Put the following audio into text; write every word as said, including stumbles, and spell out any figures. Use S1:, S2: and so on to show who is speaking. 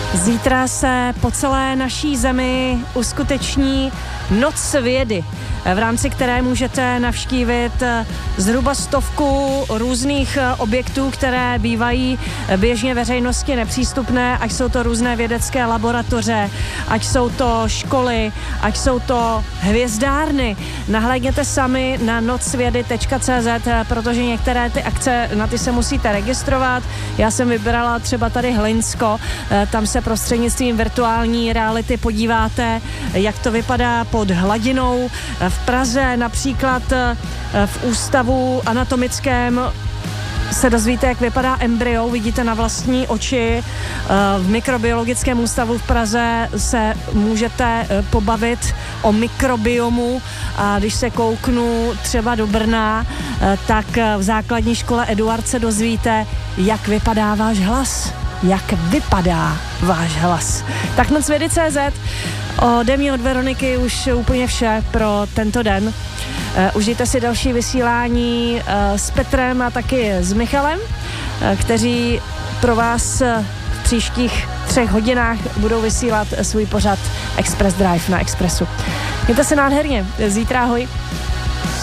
S1: Zítra se po celé naší zemi uskuteční Noc vědy, v rámci které můžete navštívit zhruba stovku různých objektů, které bývají běžně veřejnosti nepřístupné, ať jsou to různé vědecké laboratoře, ať jsou to školy, ať jsou to hvězdárny. Nahlédněte sami na nocvědy tečka cé zet, protože některé ty akce, na ty se musíte registrovat. Já jsem vybrala třeba tady Hlinsko, tam se prostřednictvím virtuální reality podíváte, jak to vypadá pod hladinou. V Praze například v ústavu anatomickém se dozvíte, jak vypadá embryo, vidíte na vlastní oči. V mikrobiologickém ústavu v Praze se můžete pobavit o mikrobiomu a když se kouknu třeba do Brna, tak v základní škole Eduard se dozvíte, jak vypadá váš hlas. Jak vypadá váš hlas. Tak nocvědy tečka cé zet. Ode mě, od Veroniky už úplně vše pro tento den. Uh, užijte si další vysílání uh, s Petrem a taky s Michalem, uh, kteří pro vás uh, v příštích třech hodinách budou vysílat svůj pořad Express Drive na Expressu. Mějte se nádherně. Zítra ahoj.